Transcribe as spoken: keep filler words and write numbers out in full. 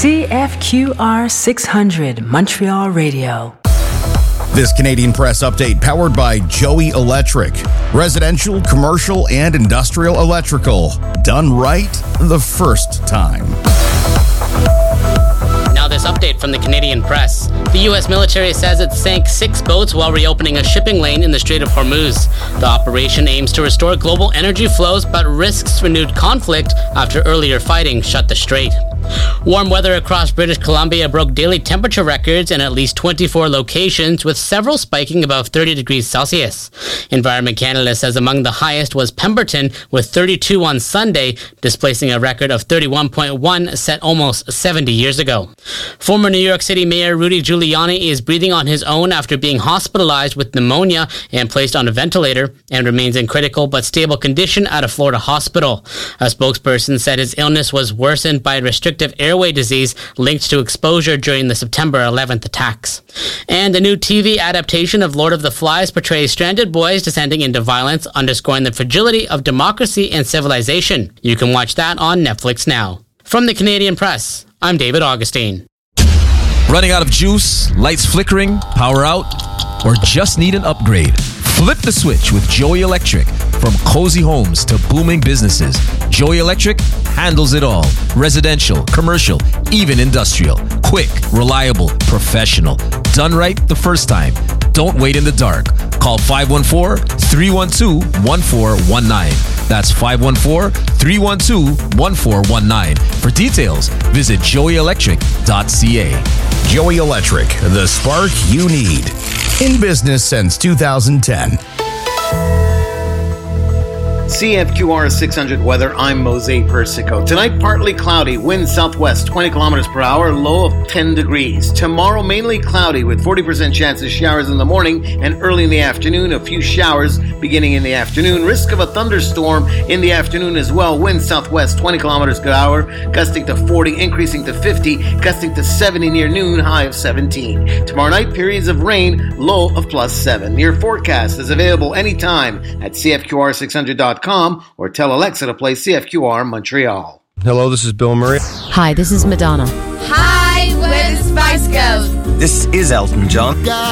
C F Q R six hundred Montreal Radio. This Canadian Press Update powered by Joey Electric. Residential, commercial, and industrial electrical. Done right the first time. Now this update from the Canadian Press. The U S military says it sank six boats while reopening a shipping lane in the Strait of Hormuz. The operation aims to restore global energy flows but risks renewed conflict after earlier fighting shut the strait. Warm weather across British Columbia broke daily temperature records in at least twenty-four locations, with several spiking above thirty degrees Celsius. Environment Canada says among the highest was Pemberton, with thirty-two on Sunday, displacing a record of thirty-one point one set almost seventy years ago. Former New York City Mayor Rudy Giuliani is breathing on his own after being hospitalized with pneumonia and placed on a ventilator, and remains in critical but stable condition at a Florida hospital. A spokesperson said his illness was worsened by restrictive airway disease linked to exposure during the September eleventh attacks. And the new T V adaptation of Lord of the Flies portrays stranded boys descending into violence, underscoring the fragility of democracy and civilization. You can watch that on Netflix now. From the Canadian Press, I'm David Augustine. Running out of juice, lights flickering, power out, or just need an upgrade? Flip the switch with Joey Electric. From cozy homes to booming businesses, Joey Electric handles it all. Residential, commercial, even industrial. Quick, reliable, professional. Done right the first time. Don't wait in the dark. Call five one four, three one two, one four one nine. That's five one four, three one two, one four one nine. For details, visit joey electric dot c a. Joey Electric, the spark you need. In business since two thousand ten. C F Q R six hundred weather, I'm Mose Persico. Tonight, partly cloudy, wind southwest, twenty kilometers per hour, low of ten degrees. Tomorrow, mainly cloudy with forty percent chance of showers in the morning and early in the afternoon. A few showers beginning in the afternoon. Risk of a thunderstorm in the afternoon as well. Wind southwest, twenty kilometers per hour, gusting to forty, increasing to fifty, gusting to seventy near noon, high of seventeen. Tomorrow night, periods of rain, low of plus seven. Your forecast is available anytime at C F Q R six hundred dot com or tell Alexa to play C F Q R Montreal. Hello, this is Bill Murray. Hi, this is Madonna. Hi, we're the Spice Girls. This is Elton John.